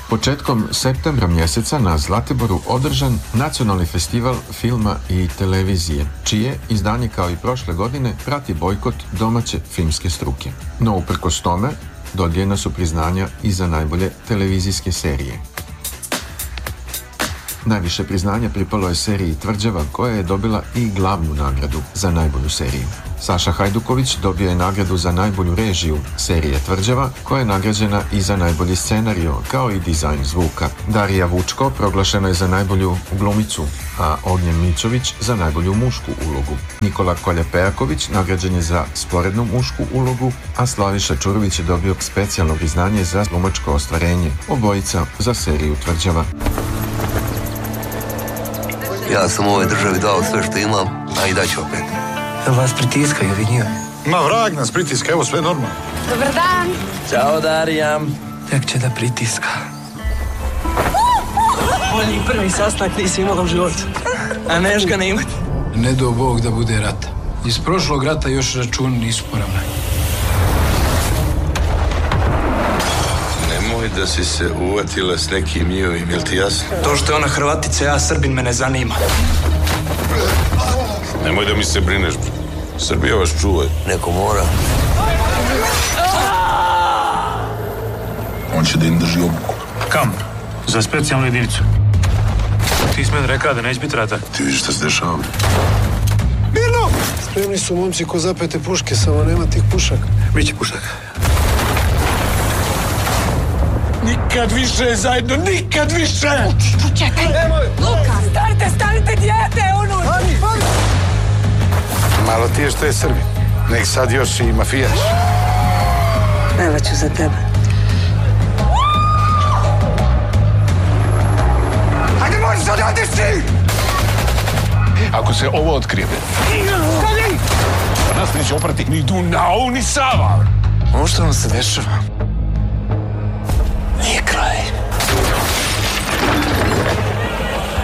Početkom septembra mjeseca na Zlatiboru održan Nacionalni festival filma i televizije, čije izdanje kao i prošle godine prati bojkot domaće filmske struke. No uprkos tome, dodijeljena su priznanja i za najbolje televizijske serije. Najviše priznanja pripalo je seriji Tvrđava, koja je dobila i glavnu nagradu za najbolju seriju. Saša Hajduković dobio je nagradu za najbolju režiju serije Tvrđava, koja je nagrađena i za najbolji scenario, kao i dizajn zvuka. Darija Vučko proglašena je za najbolju glumicu, a Ognjen Mićović za najbolju mušku ulogu. Nikola Kolja-Pejaković nagrađen je za sporednu mušku ulogu, a Slaviša Čurović je dobio specijalno priznanje za glumačko ostvarenje, obojica za seriju Tvrđava. Ja sam ovoj državi dao sve što imam, a i daću opet. Jel vas pritiskaju, vi njoj? Ma vrag nas pritiska, evo sve normalno. Dobar dan. Ćao, Darija. Tek će da pritiska. Bolji prvi sastanak nisi imala u životu. A neš ga ne imati. Ne do Bog da bude rata. Iz prošlog rata još računi nisu poravnani. Nemoj da si se uvatila s nekim njivim, jel ti jasno? To što je ona Hrvatica, ja Srbin, me ne zanima. Nemoj da mi se brineš. Srbija vas čuva. Neko mora. On će da im drži obuku. Kam? Za specijalnu jedinicu. Ti si meni rekao da neće biti rata. Ti vidiš šta se dešava. Mirno! Spremni su momci ko zapete puške, samo nema tih pušaka. Biće pušaka. Nikad više zajedno, nikad više! Čekaj. Luka, stanite, dijete, Malo ti je što je Srbin. Nek sad još i mafijaš. Pevaću za tebe. Hajde, možeš da radiš ti! Ako se ovo otkrije, pa nas neće oprati ni Dunao, ni Sava. Ovo što vam se dešava,